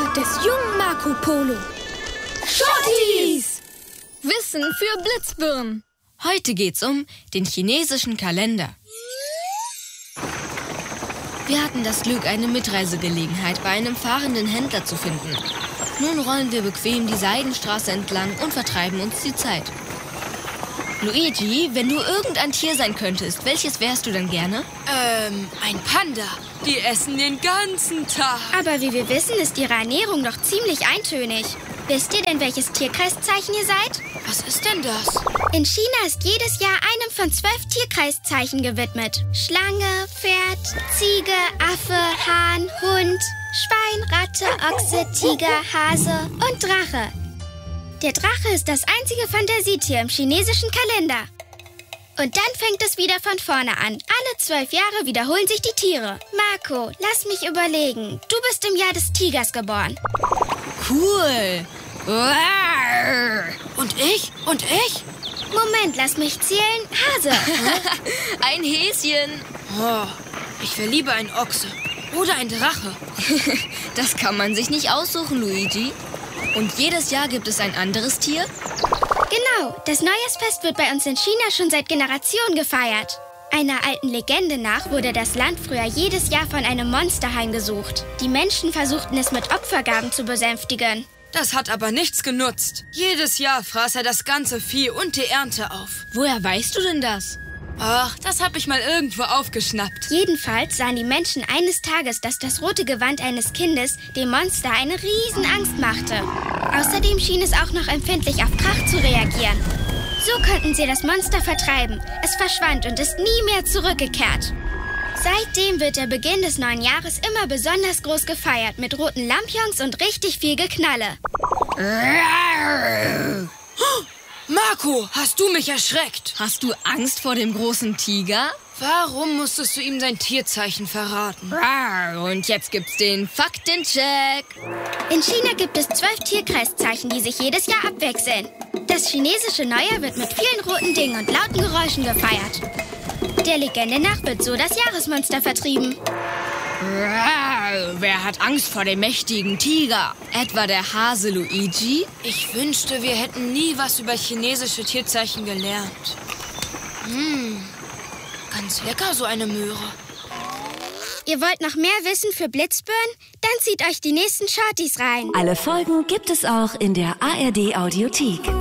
Abenteuer des jungen Marco Polo. Schottis! Wissen für Blitzbirnen. Heute geht's um den chinesischen Kalender. Wir hatten das Glück, eine Mitreisegelegenheit bei einem fahrenden Händler zu finden. Nun rollen wir bequem die Seidenstraße entlang und vertreiben uns die Zeit. Luigi, wenn du irgendein Tier sein könntest, welches wärst du denn gerne? Ein Panda. Die essen den ganzen Tag. Aber wie wir wissen, ist ihre Ernährung doch ziemlich eintönig. Wisst ihr denn, welches Tierkreiszeichen ihr seid? Was ist denn das? In China ist jedes Jahr einem von 12 Tierkreiszeichen gewidmet. Schlange, Pferd, Ziege, Affe, Hahn, Hund, Schwein, Ratte, Ochse, Tiger, Hase und Drache. Der Drache ist das einzige Fantasietier im chinesischen Kalender. Und dann fängt es wieder von vorne an. Alle 12 Jahre wiederholen sich die Tiere. Marco, lass mich überlegen. Du bist im Jahr des Tigers geboren. Cool! Und ich? Und ich? Moment, lass mich zählen. Hase. Ein Häschen! Oh, ich wäre lieber ein Ochse. Oder ein Drache. Das kann man sich nicht aussuchen, Luigi. Und jedes Jahr gibt es ein anderes Tier? Genau, das Neujahrsfest wird bei uns in China schon seit Generationen gefeiert. Einer alten Legende nach wurde das Land früher jedes Jahr von einem Monster heimgesucht. Die Menschen versuchten es mit Opfergaben zu besänftigen. Das hat aber nichts genutzt. Jedes Jahr fraß er das ganze Vieh und die Ernte auf. Woher weißt du denn das? Ach, das habe ich mal irgendwo aufgeschnappt. Jedenfalls sahen die Menschen eines Tages, dass das rote Gewand eines Kindes dem Monster eine Riesenangst machte. Außerdem schien es auch noch empfindlich auf Krach zu reagieren. So konnten sie das Monster vertreiben. Es verschwand und ist nie mehr zurückgekehrt. Seitdem wird der Beginn des neuen Jahres immer besonders groß gefeiert, mit roten Lampions und richtig viel Geknalle. Marco, hast du mich erschreckt? Hast du Angst vor dem großen Tiger? Warum musstest du ihm sein Tierzeichen verraten? Und jetzt gibt's den Faktencheck. In China gibt es 12 Tierkreiszeichen, die sich jedes Jahr abwechseln. Das chinesische Neujahr wird mit vielen roten Dingen und lauten Geräuschen gefeiert. Der Legende nach wird so das Jahresmonster vertrieben. Wer hat Angst vor dem mächtigen Tiger? Etwa der Hase Luigi? Ich wünschte, wir hätten nie was über chinesische Tierzeichen gelernt. Ganz lecker, so eine Möhre. Ihr wollt noch mehr Wissen für Blitzbirnen? Dann zieht euch die nächsten Shorties rein. Alle Folgen gibt es auch in der ARD Audiothek.